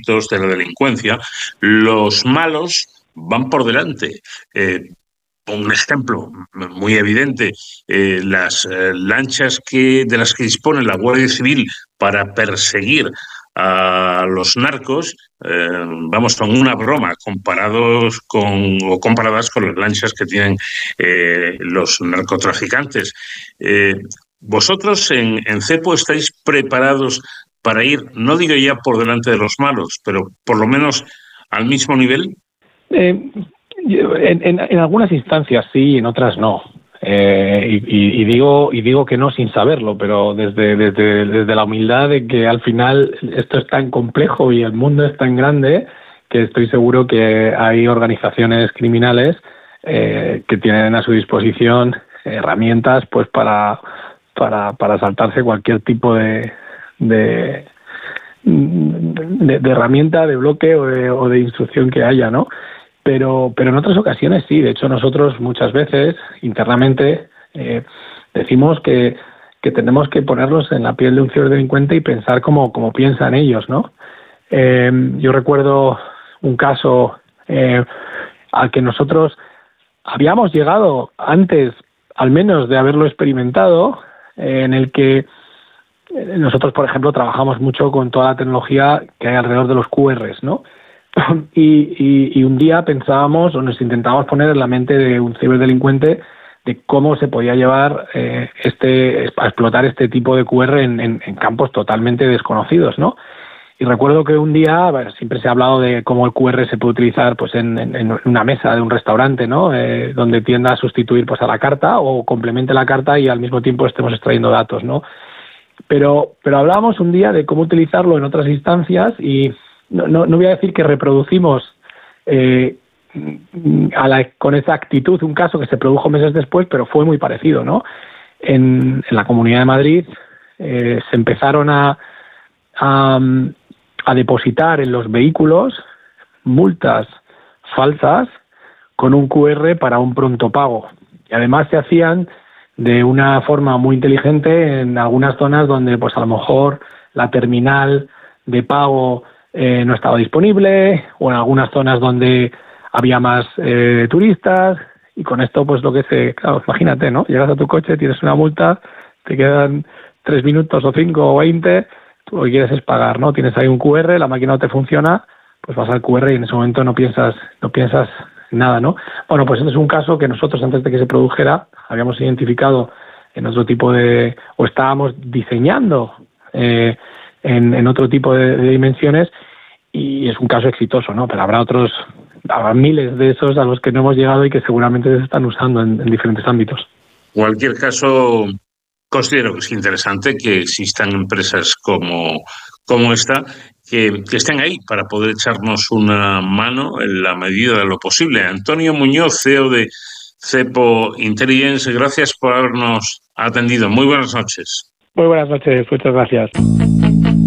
ilícitos, de la delincuencia, los malos van por delante. Un ejemplo muy evidente, las lanchas de las que dispone la Guardia Civil para perseguir a los narcos, son una broma comparadas con las lanchas que tienen los narcotraficantes. Vosotros en CEPO estáis preparados para ir, no digo ya por delante de los malos, pero por lo menos al mismo nivel. En algunas instancias sí, en otras no. Y digo que no sin saberlo, pero desde la humildad de que al final esto es tan complejo y el mundo es tan grande que estoy seguro que hay organizaciones criminales que tienen a su disposición herramientas pues para saltarse cualquier tipo de herramienta, de bloque o de instrucción que haya, ¿no? Pero en otras ocasiones sí. De hecho, nosotros muchas veces internamente decimos que tenemos que ponerlos en la piel de un ciberdelincuente y pensar como piensan ellos, ¿no? Yo recuerdo un caso al que nosotros habíamos llegado antes, al menos de haberlo experimentado, en el que nosotros, por ejemplo, trabajamos mucho con toda la tecnología que hay alrededor de los QRs, ¿no? Y un día pensábamos o nos intentábamos poner en la mente de un ciberdelincuente de cómo se podía llevar a explotar este tipo de QR en campos totalmente desconocidos, ¿no? Y recuerdo que un día, siempre se ha hablado de cómo el QR se puede utilizar pues en una mesa de un restaurante, ¿no? Donde tienda a sustituir pues a la carta o complemente la carta y al mismo tiempo estemos extrayendo datos, ¿no? Pero hablábamos un día de cómo utilizarlo en otras instancias y no voy a decir que reproducimos con exactitud un caso que se produjo meses después, pero fue muy parecido, ¿no? En la Comunidad de Madrid se empezaron a depositar en los vehículos multas falsas con un QR para un pronto pago. Y además se hacían de una forma muy inteligente en algunas zonas donde pues a lo mejor la terminal de pago no estaba disponible, o en algunas zonas donde había más turistas, y con esto pues claro, imagínate, ¿no? Llegas a tu coche, tienes una multa, te quedan 3 minutos o 5 o 20, tú lo que quieres es pagar, ¿no? Tienes ahí un QR, la máquina no te funciona, pues vas al QR y en ese momento no piensas nada, ¿no? Bueno, pues este es un caso que nosotros antes de que se produjera habíamos identificado en otro tipo o estábamos diseñando en otro tipo de dimensiones, y es un caso exitoso, ¿no? Pero habrá miles de esos a los que no hemos llegado y que seguramente se están usando en diferentes ámbitos. En cualquier caso, considero que es interesante que existan empresas como esta que estén ahí para poder echarnos una mano en la medida de lo posible. Antonio Muñoz, CEO de CEPO Intelligence, gracias por habernos atendido. Muy buenas noches. Muy buenas noches, muchas gracias.